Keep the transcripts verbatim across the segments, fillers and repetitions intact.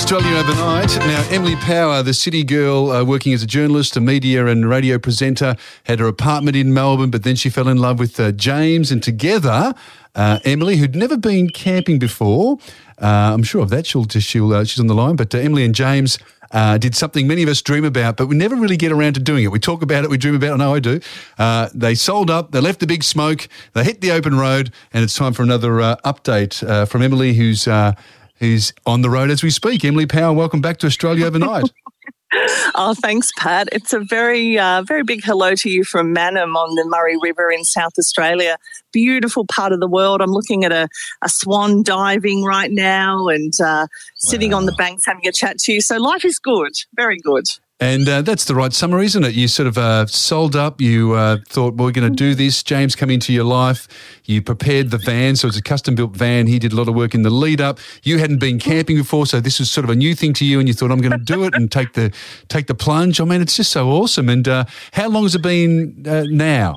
Australia Overnight. Now, Emily Power, the city girl uh, working as a journalist, a media and radio presenter, had her apartment in Melbourne, but then she fell in love with uh, James, and together, uh, Emily, who'd never been camping before, uh, I'm sure of that, she'll, she'll, uh, she's on the line, but uh, Emily and James uh, did something many of us dream about, but we never really get around to doing it. We talk about it, we dream about it, I know I do. Uh, they sold up, they left the big smoke, they hit the open road, and it's time for another uh, update uh, from Emily, who's... Uh, who's on the road as we speak. Emily Power, welcome back to Australia Overnight. Oh, thanks, Pat. It's a very, uh, very big hello to you from Mannum on the Murray River in South Australia. Beautiful part of the world. I'm looking at a, a swan diving right now and uh, sitting Wow. on the banks having a chat to you. So life is good, very good. And uh, that's the right summary, isn't it? You sort of uh, sold up, you uh, thought, well, we're going to do this. James come into your life. You prepared the van, so it's a custom-built van. He did a lot of work in the lead-up. You hadn't been camping before, so this was sort of a new thing to you, and you thought, I'm going to do it and take the take the plunge. I mean, it's just so awesome. And uh, how long has it been uh, now?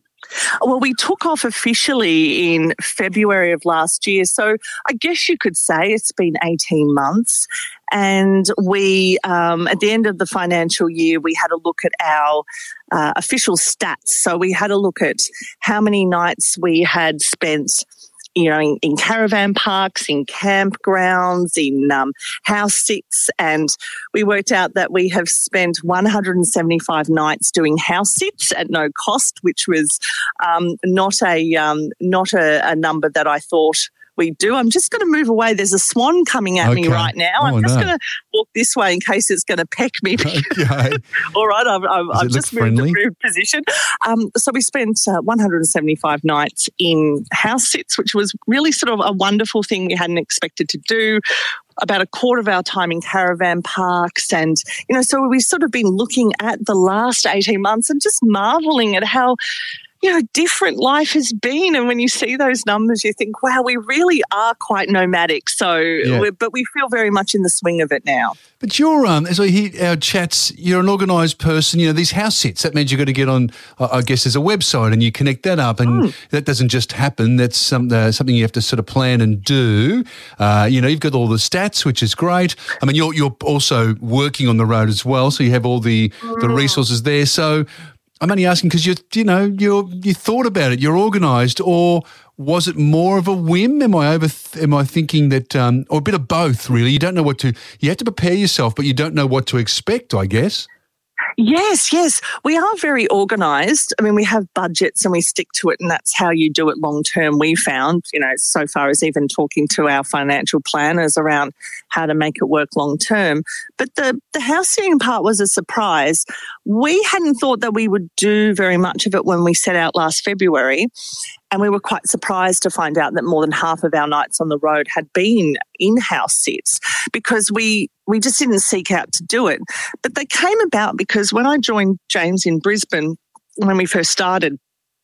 Well, we took off officially in February of last year. So I guess you could say it's been eighteen months. And we, um, at the end of the financial year, we had a look at our uh, official stats. So we had a look at how many nights we had spent, you know, in, in caravan parks, in campgrounds, in um, house sits, and we worked out that we have spent one hundred seventy-five nights doing house sits at no cost, which was um, not a um, not a, a number that I thought we do. I'm just going to move away. There's a swan coming at Okay. me right now. Oh, I'm just no. going to walk this way in case it's going to peck me. Okay. All right, I've, I've, Does it I've look just moved, friendly? moved position. Um, so we spent uh, one hundred seventy-five nights in house sits, which was really sort of a wonderful thing we hadn't expected to do. About a quarter of our time in caravan parks, and you know, so we've sort of been looking at the last eighteen months and just marveling at how, you know, different life has been. And when you see those numbers, you think, wow, we really are quite nomadic. So, Yeah. we're, but we feel very much in the swing of it now. But you're, um, as I hear our chats, you're an organised person. You know, these house sits, that means you've got to get on, uh, I guess, there's a website and you connect that up, and Mm. that doesn't just happen. That's some, uh, something you have to sort of plan and do. Uh, you know, you've got all the stats, which is great. I mean, you're you're also working on the road as well, so you have all the, the resources there. So I'm only asking because you you know you you thought about it, you're organised, or was it more of a whim? Am I over? Am I thinking that, um, or a bit of both? Really, you don't know what to. You have to prepare yourself, but you don't know what to expect, I guess. Yes, yes. We are very organised. I mean, we have budgets and we stick to it, and that's how you do it long term, we found, you know, so far as even talking to our financial planners around how to make it work long term. But the, the house sitting part was a surprise. We hadn't thought that we would do very much of it when we set out last February. And we were quite surprised to find out that more than half of our nights on the road had been in-house sits, because we we just didn't seek out to do it. But they came about because when I joined James in Brisbane, when we first started,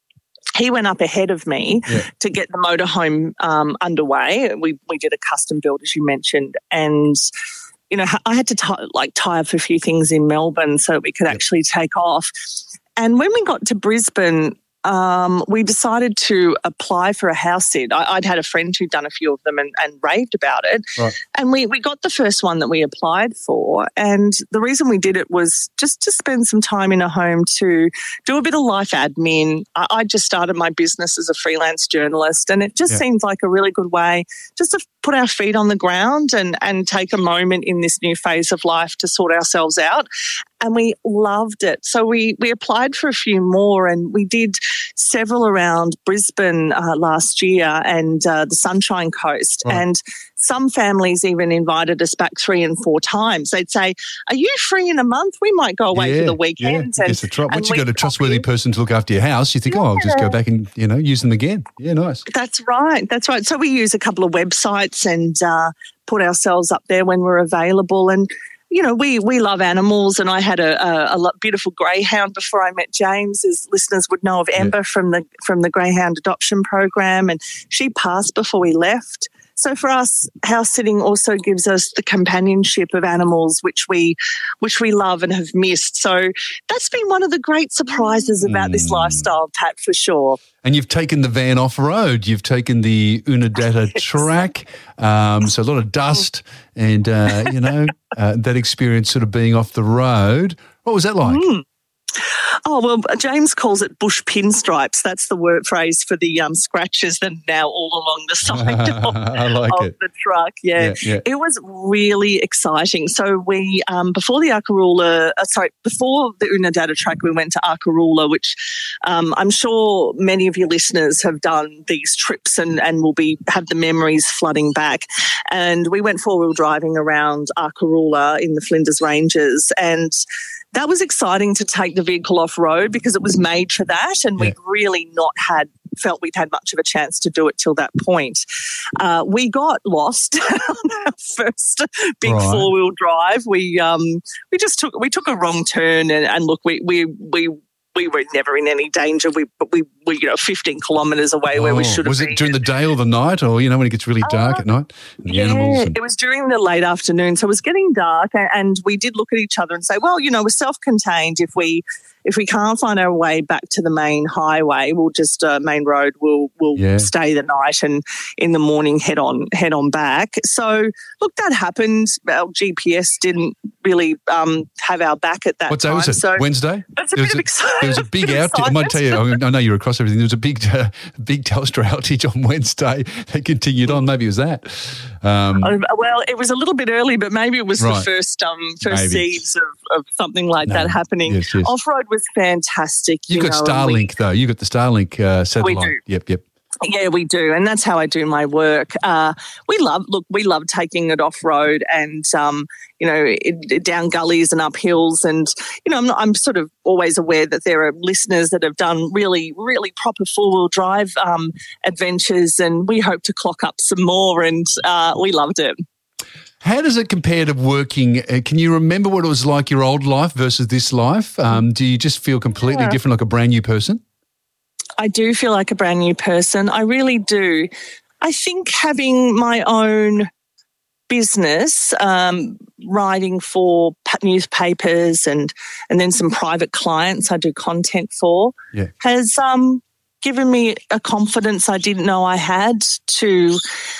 he went up ahead of me Yeah. to get the motorhome um, underway. We we did a custom build, as you mentioned, and you know I had to tie, like tie up a few things in Melbourne so that we could Yep. actually take off. And when we got to Brisbane, Um, we decided to apply for a house sit. I, I'd had a friend who'd done a few of them and, and raved about it. Right. And we, we got the first one that we applied for. And the reason we did it was just to spend some time in a home to do a bit of life admin. I, I just started my business as a freelance journalist, and it just Yeah. seemed like a really good way just to put our feet on the ground and, and take a moment in this new phase of life to sort ourselves out. And we loved it. So we, we applied for a few more, and we did several around Brisbane uh, last year and uh, the Sunshine Coast. Right. And some families even invited us back three and four times. They'd say, are you free in a month? We might go away yeah, for the weekend. Yeah. I And, guess the tr- and once you've got a we'd trustworthy copy. person to look after your house, you think, oh, I'll just go Yeah. back and, you know, use them again. Yeah, nice. That's right. That's right. So we use a couple of websites and uh, put ourselves up there when we're available. And, you know, we we love animals, and I had a, a, a lo- beautiful greyhound before I met James, as listeners would know of Ember from the from the Greyhound Adoption Program, and she passed before we left. So for us, house sitting also gives us the companionship of animals, which we which we love and have missed. So that's been one of the great surprises about mm. this lifestyle, Pat, for sure. And you've taken the van off-road. You've taken the Unadata yes. track, um, so a lot of dust and, uh, you know, uh, that experience sort of being off the road. What was that like? Mm. Oh, well, James calls it bush pinstripes. That's the word phrase for the um, scratches that are now all along the side of, I like of it. the truck. Yeah. Yeah, yeah. It was really exciting. So we, um, before the Arkaroola, uh, sorry, before the Unadata track, we went to Arkaroola, which um, I'm sure many of your listeners have done these trips and, and will be have the memories flooding back. And we went four-wheel driving around Arkaroola in the Flinders Ranges, and that was exciting to take the vehicle off-road because it was made for that, and yeah. we'd really not had felt we'd had much of a chance to do it till that point. Uh, we got lost on our first big right. four-wheel drive. We um we just took we took a wrong turn, and, and look, we we we. We were never in any danger. We, but we were, you know, fifteen kilometres away oh, where we should have was been. Was it during the day or the night, or you know when it gets really dark uh, at night? And the yeah, animals and- it was during the late afternoon, so it was getting dark, and, and we did look at each other and say, "Well, you know, we're self-contained. If we if we can't find our way back to the main highway, we'll just uh, main road. We'll we'll yeah. stay the night, and in the morning head on head on back." So look, that happened. Our G P S didn't really um, have our back at that what time. What day was it? So Wednesday? That's a there bit of excitement. There was a big outage. I might tell you, I know you're across everything. There was a big uh, big Telstra outage on Wednesday. They continued on. Maybe it was that. Um, oh, well, it was a little bit early, but maybe it was right. the first um, first maybe. seeds of, of something like no. that happening. Yes, yes. Off-road was fantastic. You, you got know, Starlink, we, though. You got the Starlink uh, satellite. We do. Yep, yep. Yeah, we do, and that's how I do my work. Uh, we love, look, we love taking it off road, and um, you know, it, down gullies and up hills, and you know, I'm, not, I'm sort of always aware that there are listeners that have done really, really proper four wheel drive um, adventures, and we hope to clock up some more, and uh, we loved it. How does it compare to working? Uh, can you remember what it was like your old life versus this life? Um, do you just feel completely yeah. different, like a brand new person? I do feel like a brand new person. I really do. I think having my own business, um, writing for newspapers and and then some private clients I do content for, yeah. has um, given me a confidence I didn't know I had to,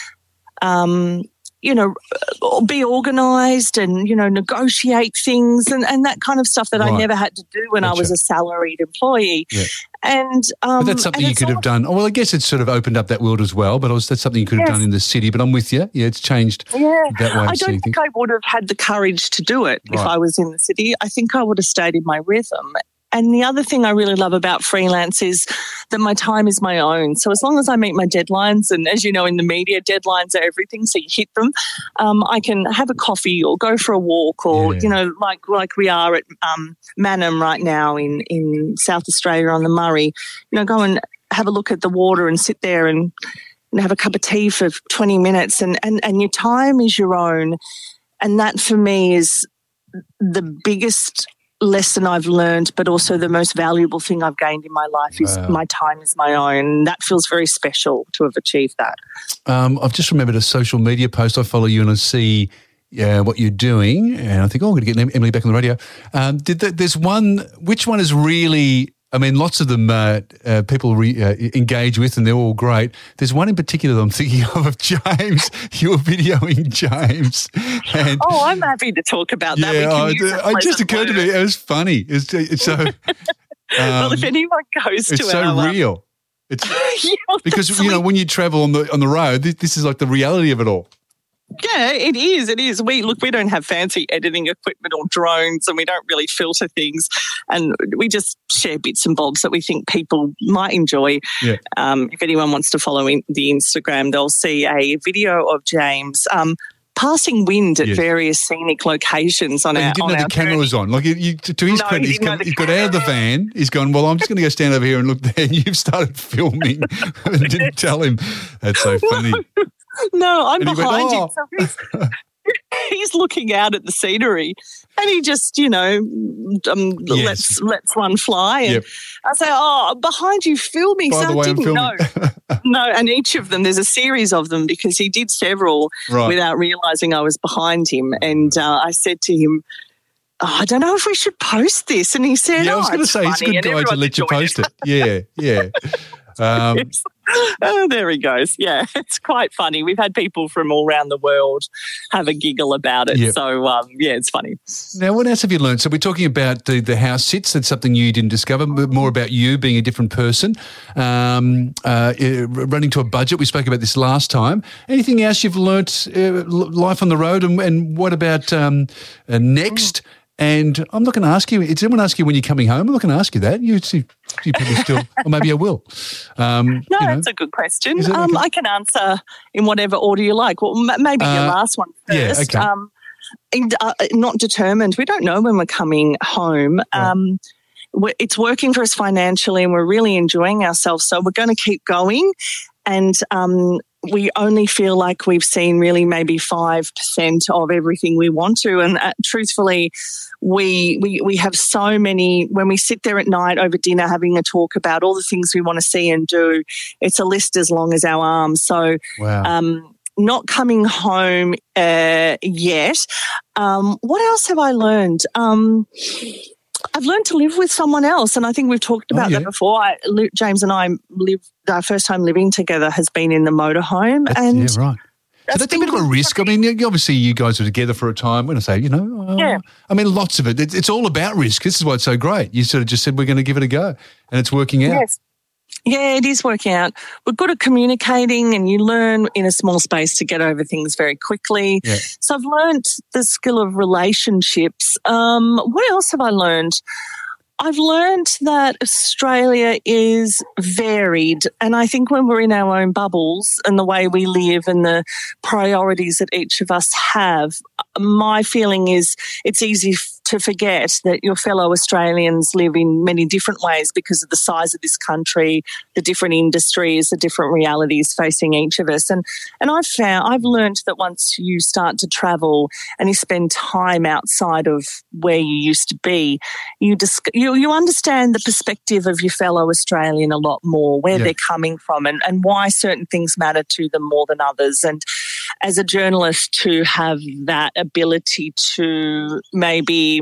um, you know, be organised and, you know, negotiate things and, and that kind of stuff that right. I never had to do when gotcha. I was a salaried employee. Yeah. And um, but that's something you could all, have done. Oh, well, I guess it's sort of opened up that world as well, but also that's something you could have yes. done in the city. But I'm with you. Yeah, it's changed yeah. that way. I don't think things. I would have had the courage to do it right. if I was in the city. I think I would have stayed in my rhythm. And the other thing I really love about freelance is that my time is my own. So as long as I meet my deadlines, and as you know in the media, deadlines are everything, so you hit them, um, I can have a coffee or go for a walk or, yeah. you know, like like we are at um, Mannum right now in, in South Australia on the Murray, you know, go and have a look at the water and sit there and, and have a cup of tea for twenty minutes and, and, and your time is your own. And that for me is the biggest lesson I've learned, but also the most valuable thing I've gained in my life is wow. my time is my own. That feels very special to have achieved that. Um, I've just remembered a social media post. I follow you and I see uh, what you're doing, and I think, oh, I'm going to get Emily back on the radio. Um, did the, there's one, which one is really, I mean, lots of them uh, uh, people re, uh, engage with and they're all great. There's one in particular that I'm thinking of, of James. You were videoing James. And oh, I'm happy to talk about that. Yeah, we can I, it just occurred word. to me. It was funny. It's, it's so. Um, well, if anyone goes to it's so our, real. It's yeah, because you know when you travel on the on the road, this, this is like the reality of it all. Yeah, it is. It is. We look, we don't have fancy editing equipment or drones, and we don't really filter things, and we just share bits and bobs that we think people might enjoy. Yeah. Um, if anyone wants to follow in the Instagram, they'll see a video of James um, passing wind at yes. various scenic locations on and our. He didn't on know our the camera journey. was on. Like you, to his no, credit, he he's, come, the he got out of the van. He's gone, well, I'm just going to go stand over here and look there. And you've started filming and didn't tell him. That's so funny. No, I'm and behind went, oh. you. So he's, he's looking out at the scenery, and he just, you know, um, yes. lets lets one fly. And yep. I say, "Oh, behind you, filming." By so the way, I I'm didn't filming. know. No, and each of them, there's a series of them because he did several Right. without realising I was behind him. And uh, I said to him, oh, I don't know if we should post this. And he said, Yeah, I was oh, going to it's say, he's a funny. good And guy to everyone let you enjoyed post it. Yeah, yeah. Um, Yes. Oh, there he goes. Yeah, it's quite funny. We've had people from all around the world have a giggle about it. Yep. So, um, yeah, it's funny. Now, what else have you learned? So we're talking about the, the house sits. That's something you didn't discover, but more about you being a different person, um, uh, uh, running to a budget. We spoke about this last time. Anything else you've learnt, uh, life on the road, and, and what about um, uh, next? And I'm not going to ask you, did anyone ask you when you're coming home? I'm not going to ask you that. You, you probably still, or maybe I will. Um, No, you know. that's a good question. Is it Um, okay? I can answer in whatever order you like. Well, m- maybe your Uh, last one yeah, first. okay. Um, and, uh, not determined. We don't know when we're coming home. Um, we're, it's working for us financially and we're really enjoying ourselves. So we're going to keep going. And um, we only feel like we've seen really maybe five percent of everything we want to. And uh, truthfully, we, we we have so many, when we sit there at night over dinner having a talk about all the things we want to see and do, it's a list as long as our arms. So Wow. um, not coming home uh, yet. Um, what else have I learned? Um, I've learned to live with someone else, and I think we've talked about Oh, yeah. that before. I, Lu- James and I lived, our first time living together has been in the motorhome, That's- and yeah, right. So that's a been bit of a good for risk. I me. mean, you- obviously you guys were together for a time. When I say, you know, uh, Yeah. I mean, lots of it. It's, it's all about risk. This is why it's so great. You sort of just said, we're going to give it a go, and it's working out. Yes. Yeah, it is working out. We're good at communicating, and you learn in a small space to get over things very quickly. Yeah. So I've learned the skill of relationships. Um, what else have I learned? I've learned that Australia is varied, and I think when we're in our own bubbles and the way we live and the priorities that each of us have, my feeling is it's easy f- to forget that your fellow Australians live in many different ways because of the size of this country, the different industries, the different realities facing each of us. And and I've found, I've learned that once you start to travel and you spend time outside of where you used to be, you dis- you, you understand the perspective of your fellow Australian a lot more, where Yeah. they're coming from and, and why certain things matter to them more than others. And as a journalist, to have that ability to maybe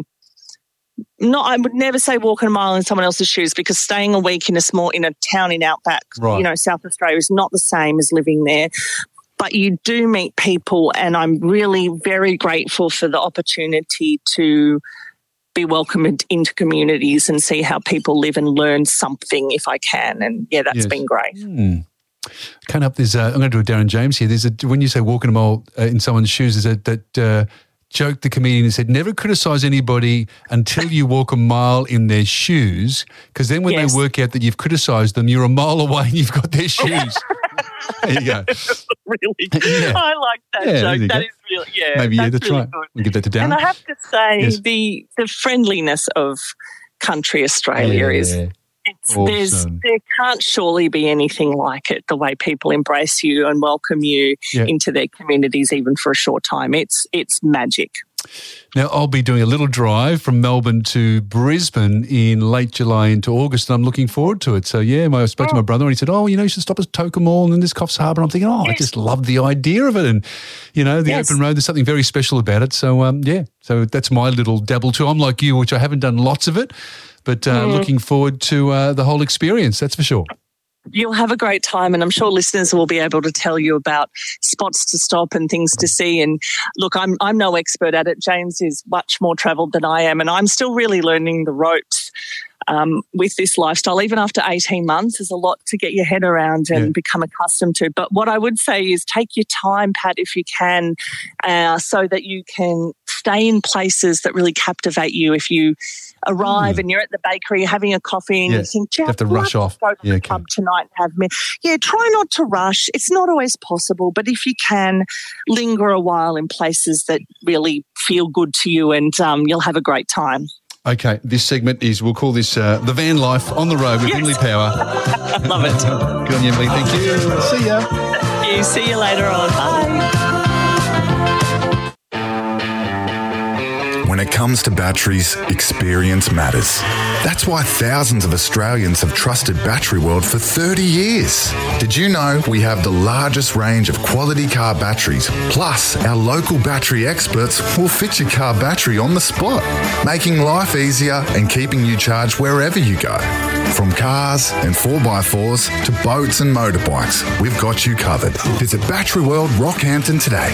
not, I would never say walking a mile in someone else's shoes, because staying a week in a small, in a town in outback, Right. you know, South Australia is not the same as living there. But you do meet people, and I'm really very grateful for the opportunity to be welcomed into communities and see how people live and learn something if I can. And yeah, that's Yes. been great. Hmm. Coming up, there's. A, I'm going to do a Darren James here. There's a when you say walking a mile uh, in someone's shoes, there's a that uh, joke the comedian said, never criticise anybody until you walk a mile in their shoes, because then when Yes. they work out that you've criticised them, you're a mile away and you've got their shoes. There you go. Really, Yeah. I like that Yeah, there you joke. That go. is really, yeah. Maybe yeah, that's that's really right. good. We'll give that to Darren. And I have to say, Yes. the the friendliness of country Australia is. Yeah. It's, there's, Awesome. there can't surely be anything like it, the way people embrace you and welcome you Yeah. into their communities, even for a short time. It's it's magic. Now, I'll be doing a little drive from Melbourne to Brisbane in late July into August, and I'm looking forward to it. So, yeah, I spoke to my brother and he said, oh, you know, you should stop at Toka Mall and then there's Coffs Harbour. I'm thinking, oh, I Yes. just love the idea of it. And, you know, the Yes. open road, there's something very special about it. So, um, yeah, so that's my little dabble too. I'm like you, which I haven't done lots of it, but uh, looking forward to uh, the whole experience, that's for sure. You'll have a great time, and I'm sure listeners will be able to tell you about spots to stop and things to see. And look, I'm I'm no expert at it. James is much more travelled than I am, and I'm still really learning the ropes um, with this lifestyle. Even after eighteen months, there's a lot to get your head around and Yeah. become accustomed to. But what I would say is take your time, Pat, if you can, uh, so that you can stay in places that really captivate you. If you arrive Mm. and you're at the bakery having a coffee and Yeah. you think, gee, You have to I'd love rush off. go to Yeah, the okay. pub tonight and have me. Yeah, try not to rush. It's not always possible, but if you can, linger a while in places that really feel good to you, and um, you'll have a great time. Okay, this segment is, we'll call this uh, The Van Life on the Road with Yes. Emily Power. Love it. Good on you, Emily. Thank you. See ya. You see you later on. Bye. When it it comes to batteries, experience matters. That's why thousands of Australians have trusted Battery World for thirty years. Did you know we have the largest range of quality car batteries? Plus, our local battery experts will fit your car battery on the spot, making life easier and keeping you charged wherever you go. From cars and four by fours to boats and motorbikes, we've got you covered. Visit Battery World Rockhampton today.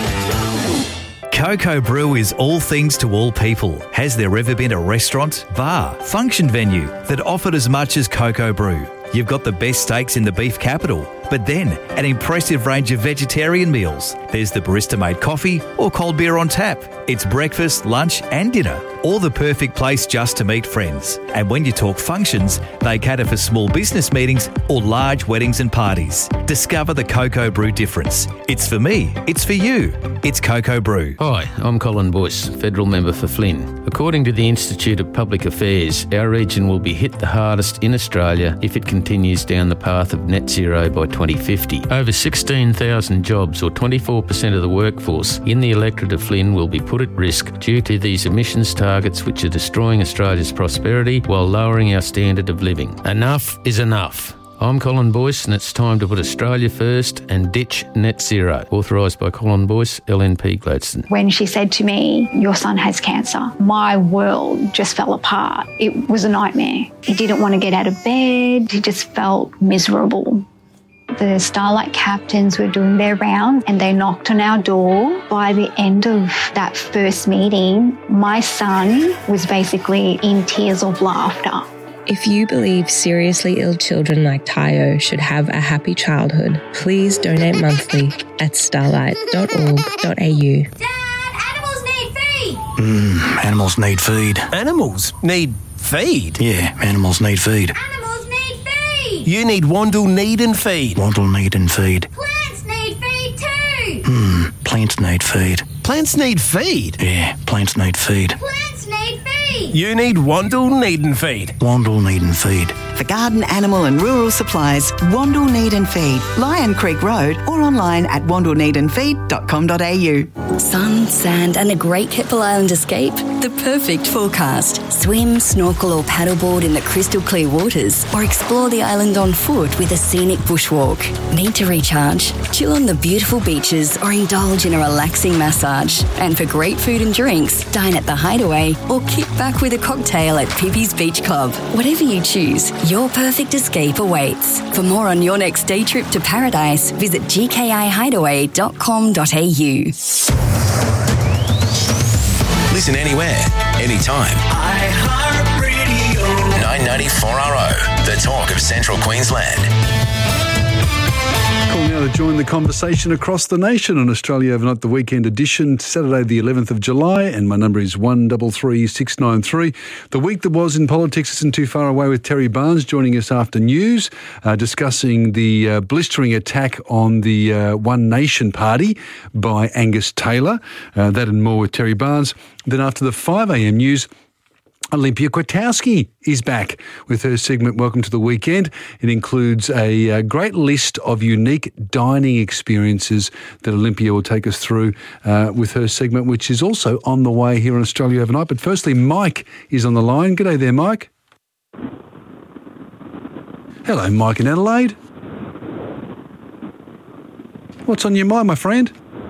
Coco Brew is all things to all people. Has there ever been a restaurant, bar, function venue that offered as much as Coco Brew? You've got the best steaks in the beef capital, but then an impressive range of vegetarian meals. There's the barista-made coffee or cold beer on tap. It's breakfast, lunch and dinner, or the perfect place just to meet friends. And when you talk functions, they cater for small business meetings or large weddings and parties. Discover the Coco Brew difference. It's for me, it's for you. It's Coco Brew. Hi, I'm Colin Boyce, Federal Member for Flynn. According to the Institute of Public Affairs, our region will be hit the hardest in Australia if it continues down the path of net zero by twenty fifty. Over sixteen thousand jobs, or twenty-four percent of the workforce in the electorate of Flynn, will be put at risk due to these emissions targets which are destroying Australia's prosperity while lowering our standard of living. Enough is enough. I'm Colin Boyce and it's time to put Australia first and ditch net zero. Authorised by Colin Boyce, L N P Gladstone. When she said to me, your son has cancer, my world just fell apart. It was a nightmare. He didn't want to get out of bed. He just felt miserable. The Starlight captains were doing their rounds and they knocked on our door. By the end of that first meeting, my son was basically in tears of laughter. If you believe seriously ill children like Tayo should have a happy childhood, please donate monthly at starlight dot org dot a u. Dad, animals need feed! Mmm, animals need feed. Animals need feed? Yeah, animals need feed. Animals need feed! You need Wandle Need and Feed. Wandle Need and Feed. Plants need feed too! Mmm, plants need feed. Plants need feed? Yeah, plants need feed. Plants need feed! You need Wandle Need and Feed. Wandle Need and Feed. For garden, animal and rural supplies, Wandle Need and Feed, Lion Creek Road, or online at wandle need and feed dot com dot a u. Sun, sand and a great Keppel Island escape? The perfect forecast. Swim, snorkel or paddleboard in the crystal clear waters, or explore the island on foot with a scenic bushwalk. Need to recharge? Chill on the beautiful beaches or indulge in a relaxing massage. And for great food and drinks, dine at the Hideaway or kick back with a cocktail at Pippi's Beach Club. Whatever you choose, your perfect escape awaits. For more on your next day trip to paradise, visit g k i hideaway dot com dot a u. Listen anywhere, anytime. iHeartRadio. nine ninety-four R O, the talk of Central Queensland. Call now to join the conversation across the nation on Australia Overnight, the weekend edition, Saturday the eleventh of July, and my number is one three three six nine three. The week that was in politics isn't too far away, with Terry Barnes joining us after news, uh, discussing the uh, blistering attack on the uh, One Nation Party by Angus Taylor. Uh, that and more with Terry Barnes. Then after the five a m news, Olympia Kwiatkowski is back with her segment Welcome to the Weekend. It includes a, a great list of unique dining experiences that Olympia will take us through uh, with her segment, which is also on the way here on Australia Overnight. But firstly, Mike is on the line. G'day there, Mike. Hello, Mike in Adelaide. What's on your mind, my friend?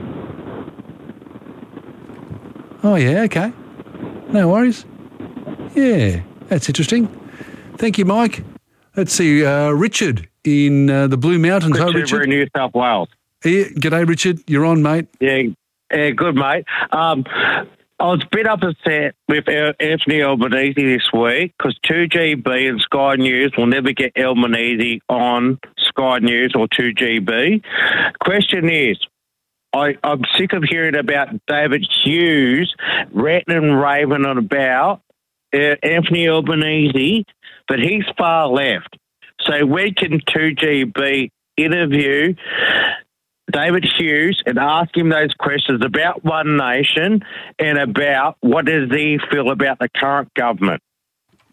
Oh, yeah, okay. No worries. Yeah, that's interesting. Thank you, Mike. Let's see, uh, Richard in uh, the Blue Mountains. Hi, Richard. in New South Wales. Yeah, g'day, Richard. You're on, mate. Yeah, yeah good, mate. Um, I was a bit upset with Anthony Albanese this week because two G B and Sky News will never get Albanese on Sky News or two G B. Question is, I, I'm sick of hearing about David Hughes ranting and raving on about Uh, Anthony Albanese, but he's far left. So when can two G B interview David Hughes and ask him those questions about One Nation and about what does he feel about the current government?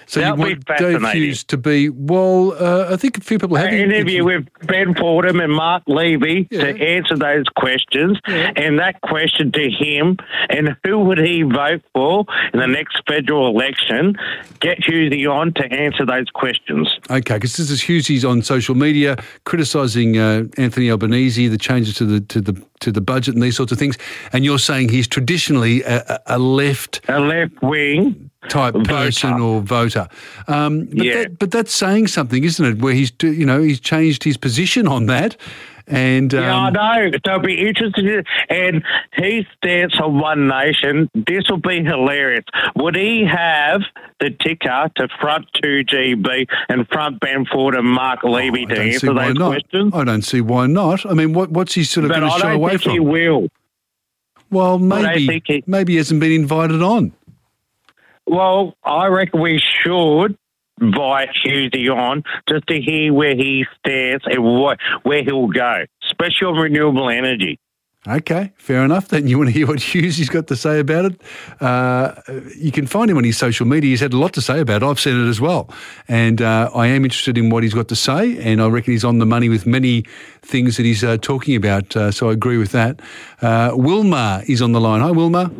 So That'll you be want Dave fascinating. Hughes to be, well, uh, I think a few people have. An interview with Ben Fordham and Mark Levy Yeah. to answer those questions, and that question to him, and who would he vote for in the next federal election? Get Hughesy on to answer those questions. Okay, because this is Hughesy's on social media criticising uh, Anthony Albanese, the changes to the to the to the budget and these sorts of things, and you're saying he's traditionally a, a left a left wing type person voter. or voter. Um, but, Yeah. that, but that's saying something, isn't it? Where he's do- you know he's changed his position on that, and um, Yeah, I know. So I'll be interested in and his stance on One Nation, this will be hilarious. Would he have the ticker to front two G B and front Ben Ford and Mark Levy I to don't see answer why those not. questions? I don't see why not. I mean, what what's he sort of But going to I show don't away think from? he will. Well, I don't maybe think he- maybe he hasn't been invited on. Well, I reckon we should invite Hughesy on just to hear where he stands and what, where he'll go, especially on renewable energy. Okay, fair enough. Then you want to hear what Hughesy's got to say about it. Uh, you can find him on his social media. He's had a lot to say about it. I've seen it as well. And uh, I am interested in what he's got to say, and I reckon he's on the money with many things that he's uh, talking about. Uh, so I agree with that. Uh, Wilma is on the line. Hi, Wilma.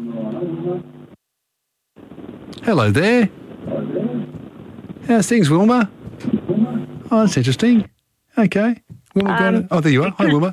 Hello there. How's things, Wilma? Oh, that's interesting. Okay. Wilma, got Um, it. Oh, there you are. Hi, Wilma.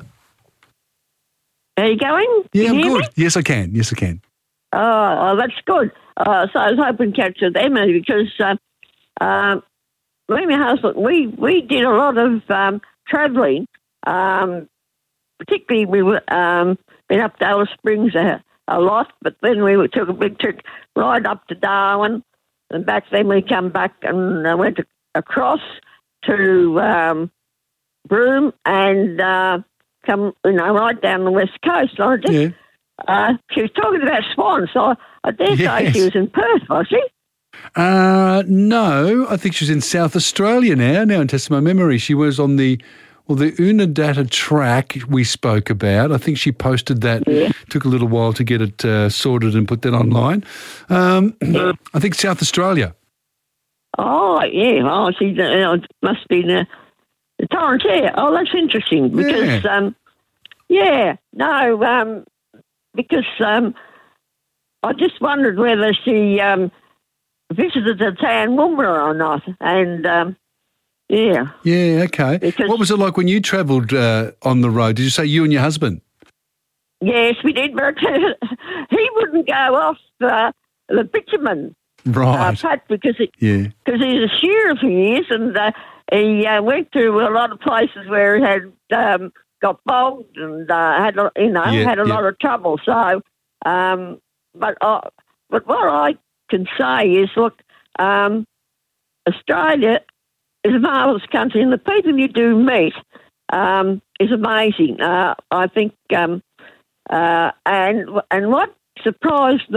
Are you going? Yeah, Can I'm you hear good. me? Yes, I can. Yes, I can. Oh, oh, that's good. Uh, so I was hoping to catch with Emily because uh, uh, me and my husband, we, we did a lot of um, travelling. Um, particularly, we were um, been up to Alice Springs a, a lot, but then we took a big trip right up to Darwin, and back then we come back and uh, went across to um, Broome and uh, come, you know, right down the west coast. And I just, Yeah. uh, she was talking about swans, so I, I dare say Yes. she was in Perth, was she? Uh, no, I think she's in South Australia now, now in test of my memory. She was on the, well, the Unadata track we spoke about. I think she posted that. Yeah. Took a little while to get it uh, sorted and put that online. Um, I think South Australia. Oh, yeah. Oh, she uh, must be the, the Torrens, yeah. Oh, that's interesting because, Yeah. um, yeah, no, um, because um, I just wondered whether she um, visited the town Woomera or not. And, um, yeah. Yeah, okay. Because- What was it like when you travelled uh, on the road? Did you say you and your husband? Yes, we did, but he wouldn't go off uh, the bitumen, uh, Right. Pat, because he, Yeah. because he's a shearer for years, and uh, he uh, went to a lot of places where he had um, got bogged and uh, had, a- you know, Yeah, had a yeah. lot of trouble. So, um, but uh, but what I can say is, look, um, Australia is a marvellous country, and the people you do meet um, is amazing. Uh, I think, um, uh, and and what surprised me.